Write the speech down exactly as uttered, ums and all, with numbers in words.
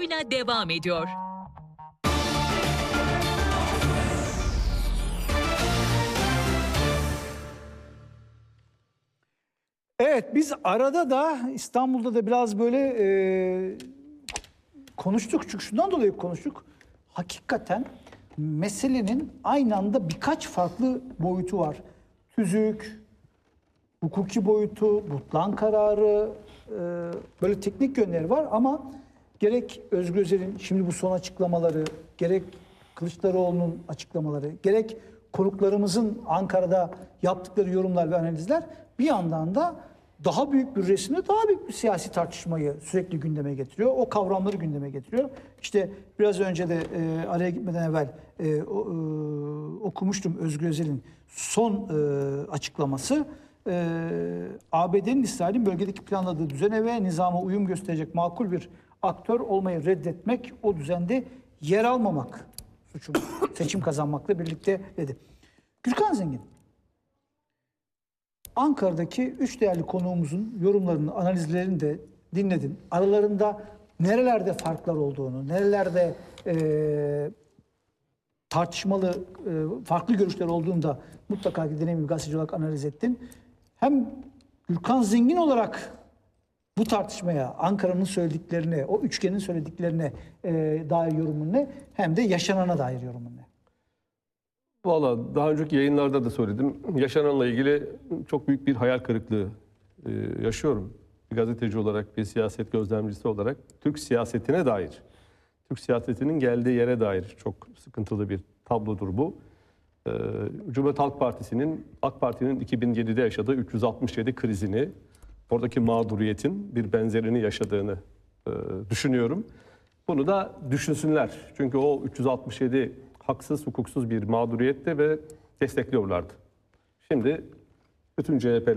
sunumuyla devam ediyor. Evet, biz arada da İstanbul'da da biraz böyle e, konuştuk. Çünkü şundan dolayı konuştuk. Hakikaten meselenin aynı anda birkaç farklı boyutu var. Tüzük, hukuki boyutu, butlan kararı, e, böyle teknik yönleri var ama gerek Özgür Özel'in şimdi bu son açıklamaları, gerek Kılıçdaroğlu'nun açıklamaları, gerek konuklarımızın Ankara'da yaptıkları yorumlar ve analizler bir yandan da daha büyük bir resimde daha büyük bir siyasi tartışmayı sürekli gündeme getiriyor. O kavramları gündeme getiriyor. İşte biraz önce de e, araya gitmeden evvel e, o, e, okumuştum Özgür Özel'in son e, açıklaması. E, A B D'nin İsrail'in bölgedeki planladığı düzene ve nizama uyum gösterecek makul bir aktör olmayı reddetmek, o düzende yer almamak suçunu seçim kazanmakla birlikte dedi. Gürkan Zengin, Ankara'daki üç değerli konuğumuzun yorumlarını, analizlerini de dinledin. Aralarında nerelerde farklar olduğunu, nerelerde e, tartışmalı, e, farklı görüşler olduğunu da mutlaka ki deneyimli bir gazeteci olarak analiz ettin. Hem Gürkan Zengin olarak bu tartışmaya, Ankara'nın söylediklerine, o üçgenin söylediklerine e, dair yorumun ne? Hem de yaşanana dair yorumun ne? Valla daha önceki yayınlarda da söyledim. Yaşananla ilgili çok büyük bir hayal kırıklığı e, yaşıyorum. Bir gazeteci olarak, bir siyaset gözlemcisi olarak Türk siyasetine dair, Türk siyasetinin geldiği yere dair çok sıkıntılı bir tablodur bu. E, Cumhuriyet Halk Partisi'nin, AK Parti'nin iki bin yedide yaşadığı üç yüz altmış yedi krizini, oradaki mağduriyetin bir benzerini yaşadığını e, düşünüyorum. Bunu da düşünsünler. Çünkü o üç yüz altmış yedi haksız, hukuksuz bir mağduriyette ve destekliyorlardı. Şimdi bütün C H P'li